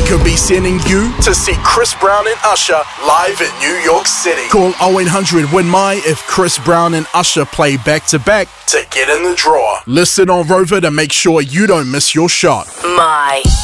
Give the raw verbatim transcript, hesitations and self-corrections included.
could be sending you to see Chris Brown and Usher live in New York City. Call oh eight hundred win my if Chris Brown and Usher play back to back to get in the draw. Listen on Rover to make sure you don't miss your shot. My.